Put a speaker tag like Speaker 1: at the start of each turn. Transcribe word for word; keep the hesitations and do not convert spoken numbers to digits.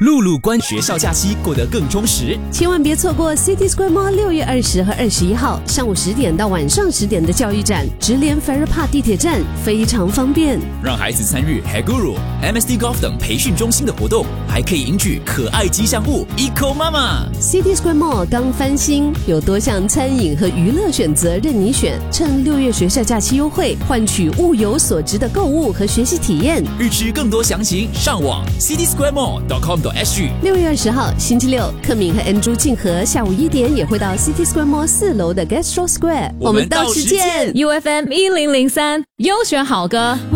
Speaker 1: 露露关学校假期过得更充实，
Speaker 2: 千万别错过 City Square Mall 六月二十和二十一号上午十点到晚上十点的教育展，直连 Farrer Park 地铁站，非常方便。
Speaker 1: 让孩子参与 Haguru、M S D Golf 等培训中心的活动，还可以赢取可爱吉祥物 Eco 妈妈。
Speaker 2: City Square Mall 刚翻新，有多项餐饮和娱乐选择任你选，趁六月学校假期优惠，换取物有所值的购物和学习体验。
Speaker 1: 预知更多详情，上网 city square mall dot com dot s g。
Speaker 2: 六月二十号星期六，克敏和 Andrew 静和下午一点也会到 City Square Mall 四楼的 Gastro Square，
Speaker 1: 我们到时见。
Speaker 3: U F M 一零零三优选好歌。